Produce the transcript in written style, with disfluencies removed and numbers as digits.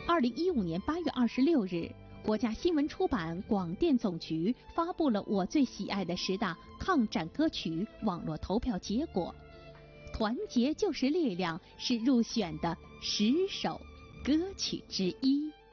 2015年8月26日，国家新闻出版广电总局发布了我最喜爱的10大抗战歌曲网络投票结果，《团结就是力量》是入选的10首歌曲之一。